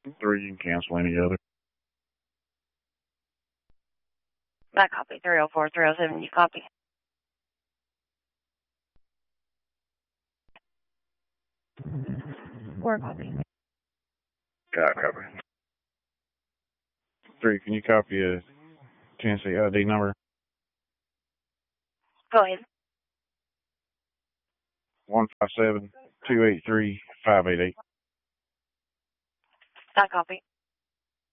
3, you can cancel any other. I copy. 304, 307, you copy? Or copy. Got copy. 3, can you copy a Tennessee ID number? Go ahead. 157-283-588. I copy.